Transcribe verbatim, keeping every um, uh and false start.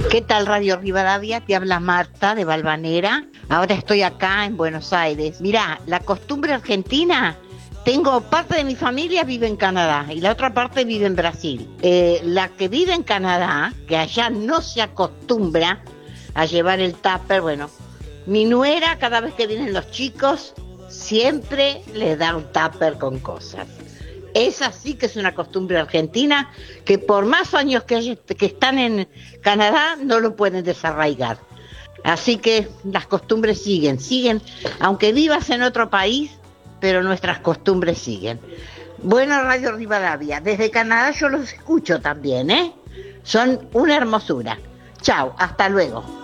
¿Qué tal Radio Rivadavia? Te habla Marta de Valvanera. Ahora estoy acá en Buenos Aires. Mirá, la costumbre argentina, tengo parte de mi familia vive en Canadá y la otra parte vive en Brasil. Eh, la que vive en Canadá, que allá no se acostumbra a llevar el tupper, bueno, mi nuera cada vez que vienen los chicos siempre les da un tupper con cosas. Esa sí que es una costumbre argentina que por más años que, hay, que están en Canadá no lo pueden desarraigar. Así que las costumbres siguen, siguen, aunque vivas en otro país, pero nuestras costumbres siguen. Bueno, Radio Rivadavia, desde Canadá yo los escucho también, ¿eh? Son una hermosura. Chao, hasta luego.